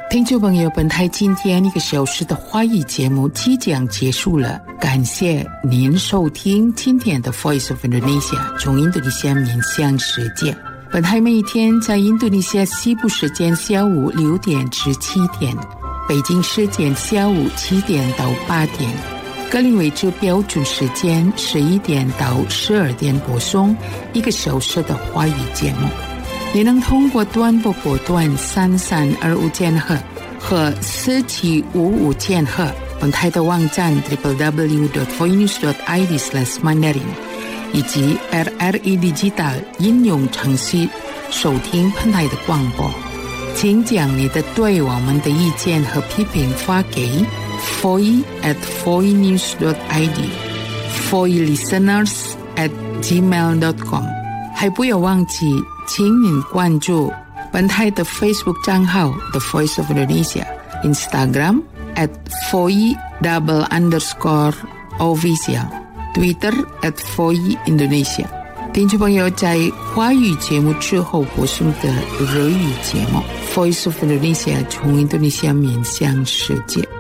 听众朋友，本台今天1个小时的华语节目即将结束了，感谢您收听今天的 Voice of Indonesia 从印度尼西亚面向世界。本台每天在印度尼西亚西部时间下午6点至7点，北京时间下午7点到8点，格林威治标准时间11点到12点播送1个小时的华语节目。也能通过短波波段3325千赫和4755千赫，本台的网站 www.voinews.id/mandarin 以及 RRI Digital 应用程序收听本台的广播。请将你的对我们的意见和批评发给 foi@voinews.id foilisteners@gmail.com。 还不要忘记请您关注本台的 Facebook 账号 The Voice of Indonesia， Instagram @foi_official， Twitter @foiindonesia。 听众朋友，在华语节目之后播送的日语节目 Voice of Indonesia 从印度尼西亚面向世界。